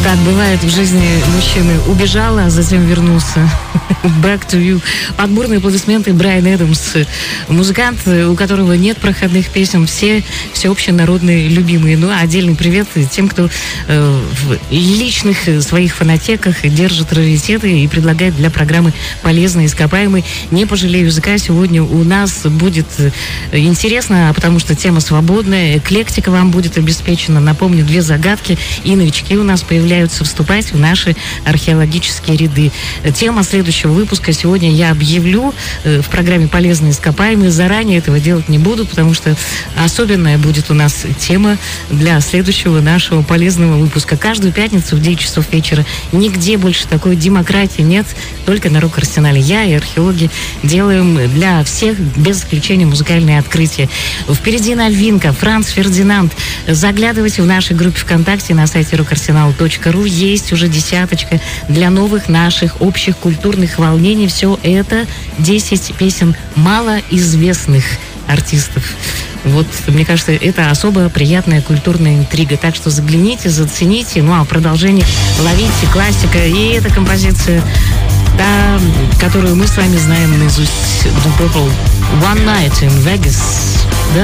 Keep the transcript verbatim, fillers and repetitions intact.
Так бывает в жизни мужчины. Убежала, а затем вернулся. Back to you. Подборные аплодисменты Брайан Эдамс. Музыкант, у которого нет проходных песен. Все всеобщенародные любимые. Ну, а отдельный привет тем, кто э, в личных своих фонотеках держит раритеты и предлагает для программы полезные ископаемые. Не пожалею языка. Сегодня у нас будет интересно, потому что тема свободная. Эклектика вам будет обеспечена. Напомню, две загадки. И новички у нас появляются. Вступать в наши археологические ряды. Тема следующего выпуска сегодня я объявлю в программе «Полезные ископаемые». Заранее этого делать не буду, потому что особенная будет у нас тема для следующего нашего полезного выпуска. Каждую пятницу в девять часов вечера. Нигде больше такой демократии нет, только на Рок-Арсенале. Я и археологи делаем для всех, без исключения, музыкальные открытия. Впереди новинка. Франц Фердинанд. Заглядывайте в нашей группе ВКонтакте на сайте рок арсенал точка ру. Есть уже десяточка для новых наших общих культурных волнений. Все это десять песен малоизвестных артистов. Вот, мне кажется, это особо приятная культурная интрига. Так что загляните, зацените. Ну, а продолжение ловите. Классика. И эта композиция, та, которую мы с вами знаем наизусть. Deep Purple. One Night in Vegas.